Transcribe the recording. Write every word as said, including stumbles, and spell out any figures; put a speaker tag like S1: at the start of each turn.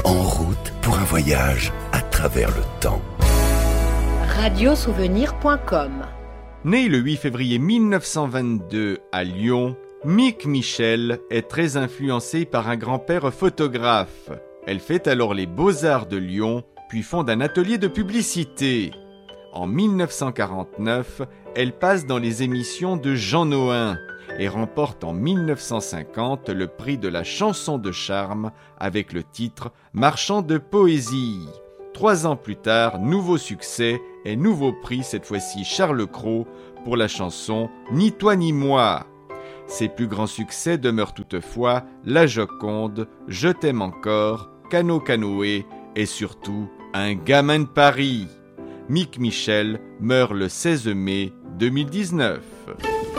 S1: en route pour un voyage à travers le temps.
S2: radiosouvenir point com.
S3: Né le huit février mille neuf cent vingt-deux à Lyon, Mick Michel est très influencée par un grand-père photographe. Elle fait alors les Beaux-Arts de Lyon, puis fonde un atelier de publicité. En mille neuf cent quarante-neuf, elle passe dans les émissions de Jean Nohain et remporte en mille neuf cent cinquante le prix de la chanson de charme avec le titre « Marchand de poésie ». Trois ans plus tard, nouveau succès et nouveau prix, cette fois-ci Charles Cros, pour la chanson « Ni toi ni moi ». Ses plus grands succès demeurent toutefois « La Joconde »,« Je t'aime encore »,« Cano Canoë » et surtout « Un gamin de Paris ». Mick Michel meurt le seize mai deux mille dix-neuf.